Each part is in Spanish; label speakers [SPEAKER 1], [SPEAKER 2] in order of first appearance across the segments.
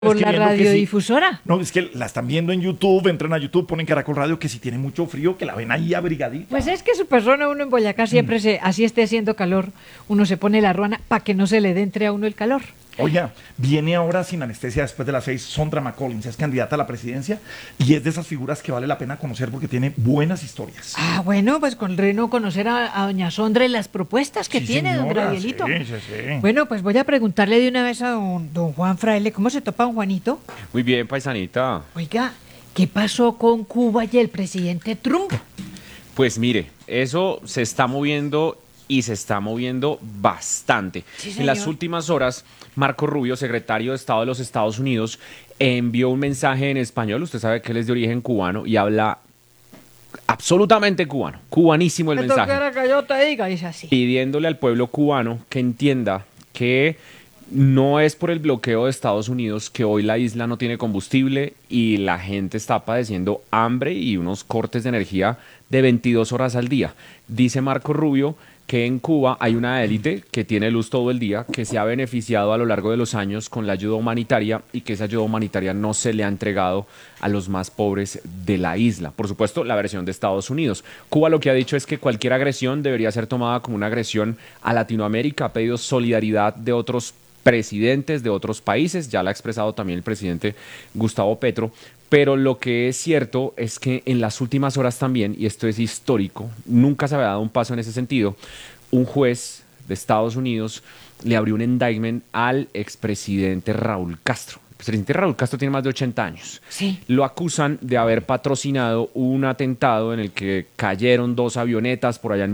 [SPEAKER 1] Por la
[SPEAKER 2] escribiendo que sí.
[SPEAKER 1] radiodifusora.
[SPEAKER 2] No, es que la están viendo en YouTube, entran a YouTube, ponen Caracol Radio, que si tiene mucho frío, que la ven ahí abrigadita.
[SPEAKER 1] Pues es que su persona, uno en Boyacá siempre así esté haciendo calor, uno se pone la ruana para que no se le entre a uno el calor.
[SPEAKER 2] Oiga, viene ahora sin anestesia después de las 6, Sondra McCollins, es candidata a la presidencia y es de esas figuras que vale la pena conocer porque tiene buenas historias.
[SPEAKER 1] Ah, bueno, pues con Reno conocer a doña Sondra y las propuestas que
[SPEAKER 2] Sí,
[SPEAKER 1] tiene, don
[SPEAKER 2] señora,
[SPEAKER 1] Gabrielito.
[SPEAKER 2] sí.
[SPEAKER 1] Bueno, pues voy a preguntarle de una vez a don Juan Fraile, ¿cómo se topa don Juanito?
[SPEAKER 3] Muy bien, paisanita.
[SPEAKER 1] Oiga, ¿qué pasó con Cuba y el presidente Trump?
[SPEAKER 3] Pues mire, eso se está moviendo y se está moviendo bastante.
[SPEAKER 1] Sí,
[SPEAKER 3] En las
[SPEAKER 1] señor.
[SPEAKER 3] últimas horas, Marco Rubio, secretario de Estado de los Estados Unidos, envió un mensaje en español. Usted sabe que él es de origen cubano y habla absolutamente cubano, cubanísimo el
[SPEAKER 1] Esto
[SPEAKER 3] mensaje,
[SPEAKER 1] quiere que yo te diga, dice así.
[SPEAKER 3] pidiéndole al pueblo cubano que entienda que no es por el bloqueo de Estados Unidos que hoy la isla no tiene combustible y la gente está padeciendo hambre y unos cortes de energía de 22 horas al día. Dice Marco Rubio que en Cuba hay una élite que tiene luz todo el día, que se ha beneficiado a lo largo de los años con la ayuda humanitaria y que esa ayuda humanitaria no se le ha entregado a los más pobres de la isla. Por supuesto, la versión de Estados Unidos. Cuba lo que ha dicho es que cualquier agresión debería ser tomada como una agresión a Latinoamérica, ha pedido solidaridad de otros presidentes de otros países, ya la ha expresado también el presidente Gustavo Petro, pero lo que es cierto es que en las últimas horas también, y esto es histórico, nunca se había dado un paso en ese sentido, un juez de Estados Unidos le abrió un indictment al expresidente Raúl Castro. El presidente Raúl Castro tiene más de 80 años.
[SPEAKER 1] Sí.
[SPEAKER 3] Lo acusan de haber patrocinado un atentado en el que cayeron 2 avionetas por allá en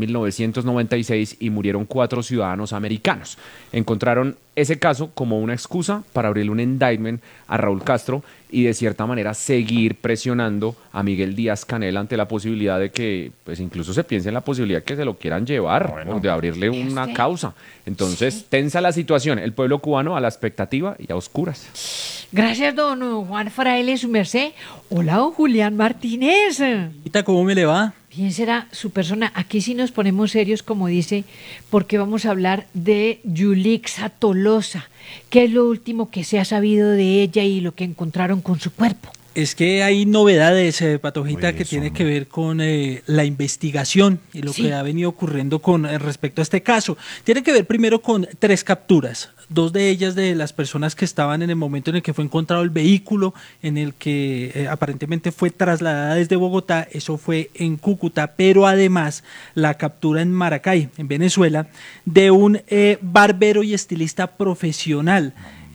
[SPEAKER 3] 1996 y murieron 4 ciudadanos americanos. Encontraron ese caso como una excusa para abrirle un indictment a Raúl Castro y de cierta manera seguir presionando a Miguel Díaz-Canel ante la posibilidad de que, pues incluso se piense en la posibilidad que se lo quieran llevar o de abrirle una
[SPEAKER 1] Sí.
[SPEAKER 3] causa. Entonces, tensa la situación, el pueblo cubano a la expectativa y a oscuras.
[SPEAKER 1] Gracias, don Juan Fraile, su merced. Hola, don Julián Martínez.
[SPEAKER 4] ¿Cómo me le va?
[SPEAKER 1] Bien será su persona. Aquí sí nos ponemos serios, como dice, porque vamos a hablar de Yulixa Tolosa. ¿Qué es lo último que se ha sabido de ella y lo que encontraron con su cuerpo?
[SPEAKER 4] Es que hay novedades, Patojita,
[SPEAKER 2] Oye,
[SPEAKER 4] que
[SPEAKER 2] eso,
[SPEAKER 4] tiene
[SPEAKER 2] ¿no?
[SPEAKER 4] que ver con la investigación y lo
[SPEAKER 1] Sí.
[SPEAKER 4] que ha venido ocurriendo con respecto a este caso. Tiene que ver primero con 3 capturas, 2 de ellas de las personas que estaban en el momento en el que fue encontrado el vehículo, en el que aparentemente fue trasladada desde Bogotá, eso fue en Cúcuta, pero además la captura en Maracay, en Venezuela, de un barbero y estilista profesional.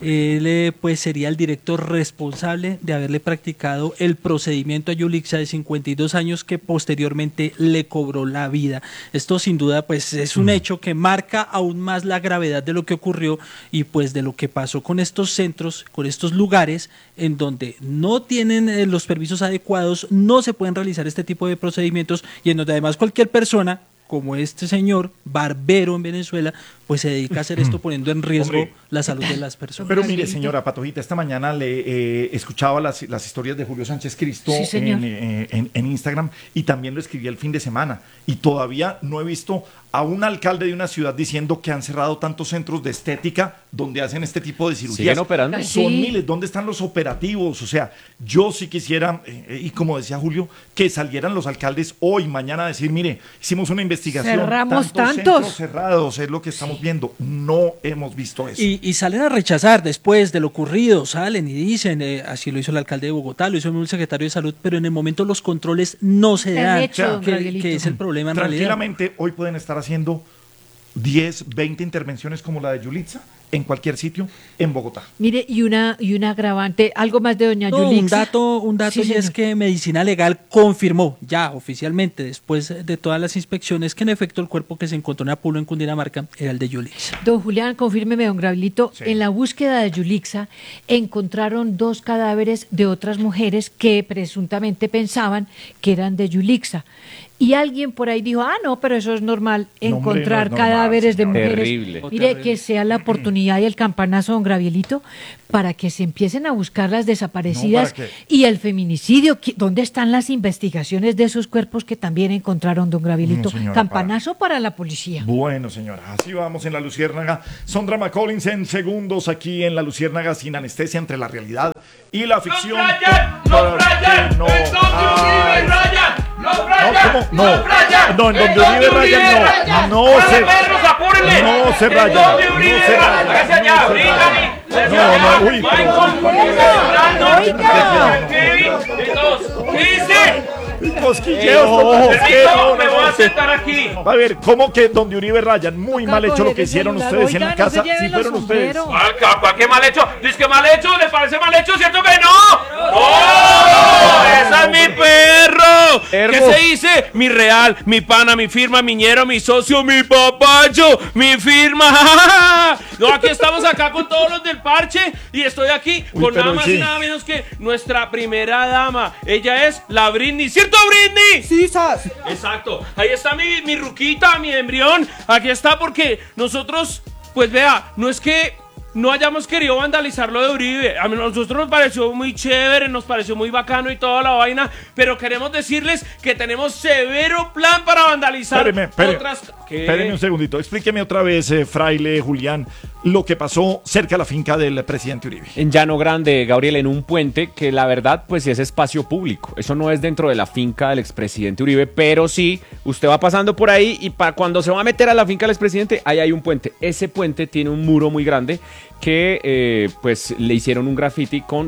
[SPEAKER 4] Él pues sería el director responsable de haberle practicado el procedimiento a Yulixa, de 52 años, que posteriormente le cobró la vida. Esto sin duda pues es un hecho que marca aún más la gravedad de lo que ocurrió y pues de lo que pasó con estos centros, con estos lugares en donde no tienen los permisos adecuados, no se pueden realizar este tipo de procedimientos y en donde además cualquier persona como este señor, barbero en Venezuela, pues se dedica a hacer esto poniendo en riesgo
[SPEAKER 2] Hombre.
[SPEAKER 4] la salud de las personas.
[SPEAKER 2] Pero mire, señora Patojita, esta mañana le escuchaba las historias de Julio Sánchez Cristo
[SPEAKER 1] Sí, señor.
[SPEAKER 2] en Instagram y también lo escribí el fin de semana. Y todavía no he visto a un alcalde de una ciudad diciendo que han cerrado tantos centros de estética donde hacen este tipo de cirugías.
[SPEAKER 3] ¿Siguen operando?
[SPEAKER 1] Ay,
[SPEAKER 2] Son
[SPEAKER 1] sí.
[SPEAKER 2] miles. ¿Dónde están los operativos? O sea, yo sí quisiera, y como decía Julio, que salieran los alcaldes hoy, mañana a decir, mire, hicimos una investigación.
[SPEAKER 1] Cerramos
[SPEAKER 2] tantos
[SPEAKER 1] tantos.
[SPEAKER 2] centros cerrados, es lo que estamos viendo. No hemos visto eso.
[SPEAKER 4] Y salen a rechazar después de lo ocurrido, salen y dicen, así lo hizo el alcalde de Bogotá, lo hizo el secretario de salud, pero en el momento los controles no se
[SPEAKER 1] Se han
[SPEAKER 4] dan,
[SPEAKER 1] hecho, don Gabrielito.
[SPEAKER 4] que es el problema en realidad.
[SPEAKER 2] Tranquilamente, hoy pueden estar haciendo 10, 20 intervenciones como la de Yulitza en cualquier sitio en Bogotá.
[SPEAKER 1] Mire, y una agravante, algo más de doña
[SPEAKER 4] No,
[SPEAKER 1] Yulixa.
[SPEAKER 4] un dato
[SPEAKER 1] Sí,
[SPEAKER 4] y es
[SPEAKER 1] señor.
[SPEAKER 4] que Medicina Legal confirmó ya oficialmente, después de todas las inspecciones, que en efecto el cuerpo que se encontró en Apulo, en Cundinamarca, era el de Yulixa.
[SPEAKER 1] Don Julián, confírmeme, don Gabrielito,
[SPEAKER 2] Sí.
[SPEAKER 1] en la búsqueda de Yulixa encontraron 2 cadáveres de otras mujeres que presuntamente pensaban que eran de Yulixa. Y alguien por ahí dijo, no, pero eso es normal,
[SPEAKER 2] No, hombre,
[SPEAKER 1] encontrar
[SPEAKER 2] no es normal,
[SPEAKER 1] cadáveres de
[SPEAKER 2] señor.
[SPEAKER 1] mujeres.
[SPEAKER 3] Terrible.
[SPEAKER 1] Mire, que sea la oportunidad y el campanazo, don Gravielito, para que se empiecen a buscar las desaparecidas
[SPEAKER 2] No, ¿para qué?
[SPEAKER 1] y el feminicidio. ¿Dónde están las investigaciones de esos cuerpos que también encontraron, don Gravielito?
[SPEAKER 2] No, señora,
[SPEAKER 1] Campanazo para la policía.
[SPEAKER 2] Bueno, señora, así vamos en La Luciérnaga. Sondra McCollins en segundos aquí en La Luciérnaga sin anestesia entre la realidad y la ficción.
[SPEAKER 5] ¡Los Brian! ¡Los Brian!
[SPEAKER 2] No,
[SPEAKER 5] ¡En donde Uribe Ryan! ¡Los Brian!
[SPEAKER 2] ¿cómo? No.
[SPEAKER 5] ¡Los Brian!
[SPEAKER 2] No, en donde
[SPEAKER 5] donde
[SPEAKER 2] Uribe Ryan no. No se-
[SPEAKER 5] perros, apúrenle!
[SPEAKER 2] no se
[SPEAKER 5] ¡En
[SPEAKER 2] raya,
[SPEAKER 5] donde
[SPEAKER 2] no
[SPEAKER 5] Uribe
[SPEAKER 2] se
[SPEAKER 5] Ryan!
[SPEAKER 2] raya,
[SPEAKER 5] ¡Hágase allá!
[SPEAKER 2] no se
[SPEAKER 5] ¡Brígale!
[SPEAKER 2] raya.
[SPEAKER 5] ¡Desde
[SPEAKER 2] No,
[SPEAKER 5] allá!
[SPEAKER 2] no, uy,
[SPEAKER 5] Michael, Fernando, Kevin, y todos. ¿Qué dice?
[SPEAKER 2] Cosquilleos.
[SPEAKER 5] Permiso, me voy a sentar aquí.
[SPEAKER 2] A ver, ¿cómo que donde Uribe Ryan? Muy mal hecho lo que
[SPEAKER 1] Coger el
[SPEAKER 2] hicieron
[SPEAKER 1] celular.
[SPEAKER 2] ustedes en
[SPEAKER 1] Oiga,
[SPEAKER 2] la
[SPEAKER 1] no
[SPEAKER 2] casa.
[SPEAKER 1] se lleven
[SPEAKER 2] Sí,
[SPEAKER 1] los
[SPEAKER 2] fueron ustedes.
[SPEAKER 1] sombreros.
[SPEAKER 5] ¿Qué mal hecho? ¿Dice que mal hecho? ¿Le parece mal hecho? ¿Cierto que no? ¡Oh! ¡Esa es mi perro! ¿Qué se dice? Mi real, mi pana, mi firma, mi ñero, mi socio, mi papacho, mi firma. No, aquí estamos acá con todos los del parche y estoy aquí
[SPEAKER 2] Uy,
[SPEAKER 5] con
[SPEAKER 2] pero
[SPEAKER 5] nada más
[SPEAKER 2] sí.
[SPEAKER 5] y nada menos que nuestra primera dama. Ella es la Britney. ¿Cierto, Britney?
[SPEAKER 6] Sí, sas.
[SPEAKER 5] Exacto. Ahí está mi ruquita, mi embrión. Aquí está porque nosotros, pues vea, no es que no hayamos querido vandalizar lo de Uribe. A nosotros nos pareció muy chévere, nos pareció muy bacano y toda la vaina, pero queremos decirles que tenemos severo plan para vandalizar otras... ¿Qué?
[SPEAKER 2] Espéreme un segundito. Explíqueme otra vez, fraile Julián, lo que pasó cerca de la finca del presidente Uribe.
[SPEAKER 3] En Llano Grande, Gabriel, en un puente que la verdad pues es espacio público. Eso no es dentro de la finca del expresidente Uribe, pero sí, usted va pasando por ahí y cuando se va a meter a la finca del expresidente, ahí hay un puente. Ese puente tiene un muro muy grande que pues le hicieron un graffiti con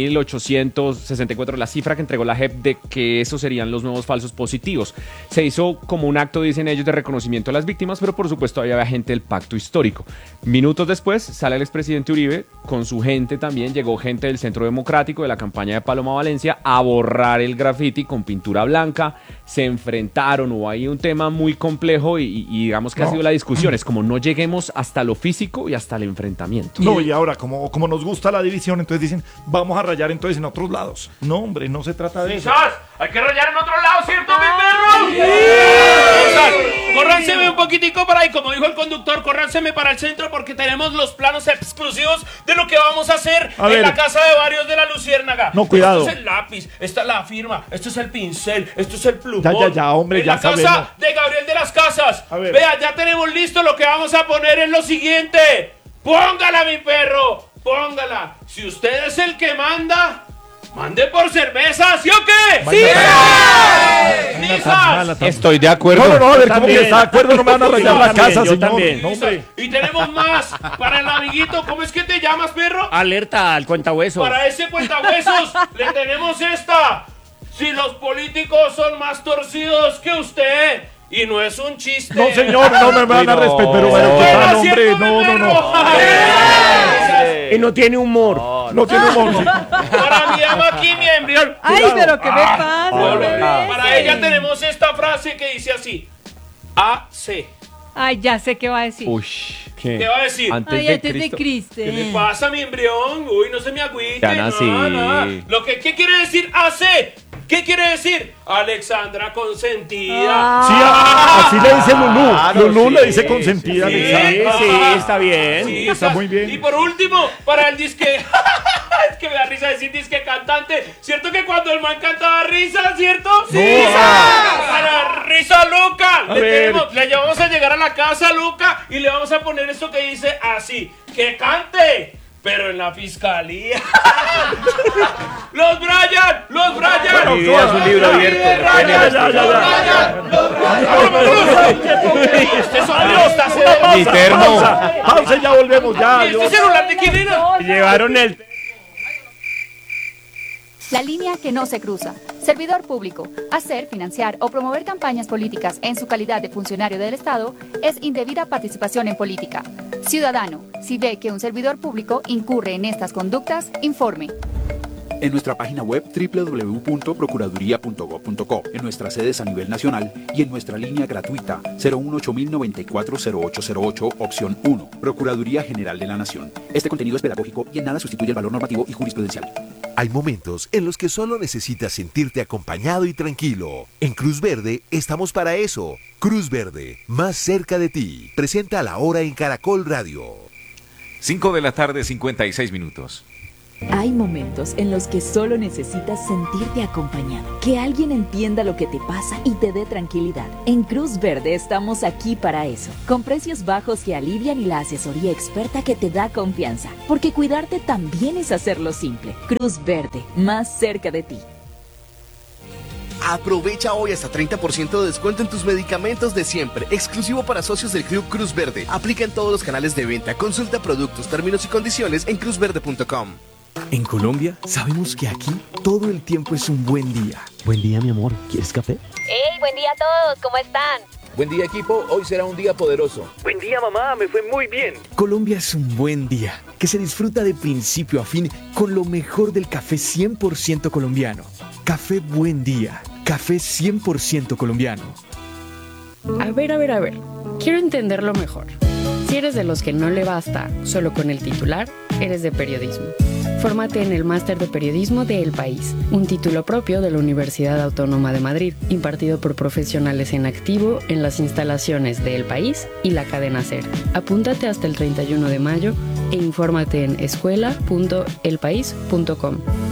[SPEAKER 3] 7.864, la cifra que entregó la JEP de que esos serían los nuevos falsos positivos. Se hizo como un acto, dicen ellos, de reconocimiento a las víctimas, pero por supuesto había gente del pacto histórico. Minutos después sale el expresidente Uribe, con su gente también, llegó gente del Centro Democrático, de la campaña de Paloma Valencia, a borrar el graffiti con pintura blanca, se enfrentaron, hubo ahí un tema muy complejo y digamos que ha sido la discusión, es como no lleguemos hasta lo físico y hasta el enfrentamiento.
[SPEAKER 2] No, y ahora, como nos gusta la división, entonces dicen, vamos a rayar entonces en otros lados. No, hombre, no se trata de eso.
[SPEAKER 5] ¡Quizás! Hay que rayar en otro lado, ¿cierto, mi perro? Quizás. Córranseme un poquitico para ahí, como dijo el conductor, córranseme para el centro porque tenemos los planos exclusivos de lo que vamos a hacer
[SPEAKER 2] A
[SPEAKER 5] en
[SPEAKER 2] ver.
[SPEAKER 5] la casa de varios de la Luciérnaga.
[SPEAKER 2] No, cuidado.
[SPEAKER 5] Esto es el lápiz, esta es la firma, esto es el pincel, esto es el plumón.
[SPEAKER 2] Ya, hombre,
[SPEAKER 5] en
[SPEAKER 2] ya
[SPEAKER 5] la casa
[SPEAKER 2] sabemos.
[SPEAKER 5] de Gabriel de las Casas.
[SPEAKER 2] A ver.
[SPEAKER 5] Vea, ya tenemos listo lo que vamos a poner en lo siguiente. Póngala, mi perro, póngala. Si usted es el que manda, mande por cerveza, ¿sí o qué? ¡Sí! ¡Lisas!
[SPEAKER 3] Estoy de acuerdo.
[SPEAKER 2] No, a ver, ¿cómo que está de acuerdo? No me van a rayar la
[SPEAKER 7] también,
[SPEAKER 2] casa,
[SPEAKER 7] yo
[SPEAKER 2] señor.
[SPEAKER 7] también.
[SPEAKER 2] No, hombre.
[SPEAKER 5] Y tenemos más para el amiguito. ¿Cómo es que te llamas, perro?
[SPEAKER 7] Alerta al cuentahuesos.
[SPEAKER 5] Para ese cuentahuesos le tenemos esta. Si los políticos son más torcidos que usted, y no es un chiste.
[SPEAKER 2] No, señor, no me van a
[SPEAKER 3] no.
[SPEAKER 2] respetar, pero
[SPEAKER 5] Buena,
[SPEAKER 2] ¿qué tal, hombre?
[SPEAKER 5] ¿cierto, mi
[SPEAKER 2] No.
[SPEAKER 5] perro?
[SPEAKER 7] Y no tiene humor.
[SPEAKER 2] No tiene humor. Sí.
[SPEAKER 5] Para mi dama aquí, mi embrión.
[SPEAKER 1] Ay, pero ¿qué me pasa? bebé?
[SPEAKER 5] Para ella tenemos esta frase que dice así: AC.
[SPEAKER 1] Ay, ya sé qué va a decir.
[SPEAKER 3] Uy,
[SPEAKER 5] ¿Qué va a decir?
[SPEAKER 3] Antes
[SPEAKER 1] Ay,
[SPEAKER 3] de
[SPEAKER 1] antes de
[SPEAKER 3] Cristo.
[SPEAKER 1] Cristo.
[SPEAKER 5] ¿Qué le pasa, mi embrión? Uy, no se me agüite.
[SPEAKER 3] Ya nací.
[SPEAKER 5] Nada. ¿Qué quiere decir AC? ¿Qué quiere decir? Alexandra consentida.
[SPEAKER 2] Sí, así le dice Lulú. Lulú le dice consentida.
[SPEAKER 5] Sí,
[SPEAKER 2] Alexandra.
[SPEAKER 7] Sí, está bien.
[SPEAKER 5] Sí,
[SPEAKER 2] está muy bien.
[SPEAKER 5] Y por último, para el disque. Es que me da risa decir disque cantante. ¿Cierto que cuando el man cantaba risa, cierto? ¡Sí! Para risa Luca. Le llevamos a llegar a la casa, Luca, y le vamos a poner esto que dice así: que cante. Pero en la fiscalía. ¡Los Brian! ¡Los Brian!
[SPEAKER 7] Mi vida es un libro abierto.
[SPEAKER 5] Este sonido está
[SPEAKER 3] Mi termo.
[SPEAKER 2] Pausa y ya volvemos. Ya.
[SPEAKER 5] ¿Este celular de quién era?
[SPEAKER 7] Llevaron el...
[SPEAKER 8] La línea que no se cruza. Servidor público. Hacer, financiar o promover campañas políticas en su calidad de funcionario del Estado es indebida participación en política. Ciudadano, si ve que un servidor público incurre en estas conductas, informe.
[SPEAKER 9] En nuestra página web www.procuraduría.gov.co, en nuestras sedes a nivel nacional y en nuestra línea gratuita 018-094-0808, opción 1, Procuraduría General de la Nación. Este contenido es pedagógico y en nada sustituye el valor normativo y jurisprudencial.
[SPEAKER 6] Hay momentos en los que solo necesitas sentirte acompañado y tranquilo. En Cruz Verde estamos para eso. Cruz Verde, más cerca de ti. Presenta La Hora en Caracol Radio.
[SPEAKER 10] 5:56 p.m.
[SPEAKER 11] Hay momentos en los que solo necesitas sentirte acompañado, que alguien entienda lo que te pasa y te dé tranquilidad. En Cruz Verde estamos aquí para eso, con precios bajos que alivian y la asesoría experta que te da confianza, porque cuidarte también es hacerlo simple. Cruz Verde, más cerca de ti.
[SPEAKER 12] Aprovecha hoy hasta 30% de descuento en tus medicamentos de siempre, exclusivo para socios del Club Cruz Verde. Aplica en todos los canales de venta. Consulta productos, términos y condiciones en cruzverde.com.
[SPEAKER 13] En Colombia, sabemos que aquí todo el tiempo es un buen día. Buen día, mi amor. ¿Quieres café?
[SPEAKER 14] ¡Hey, buen día a todos! ¿Cómo están?
[SPEAKER 15] Buen día, equipo. Hoy será un día poderoso.
[SPEAKER 16] Buen día, mamá. Me fue muy bien.
[SPEAKER 13] Colombia es un buen día, que se disfruta de principio a fin con lo mejor del café 100% colombiano. Café Buen Día. Café 100% colombiano.
[SPEAKER 17] A ver. Quiero entenderlo mejor. Si eres de los que no le basta solo con el titular, eres de periodismo. Fórmate en el Máster de Periodismo de El País, un título propio de la Universidad Autónoma de Madrid, impartido por profesionales en activo en las instalaciones de El País y la cadena SER. Apúntate hasta el 31 de mayo e infórmate en escuela.elpaís.com.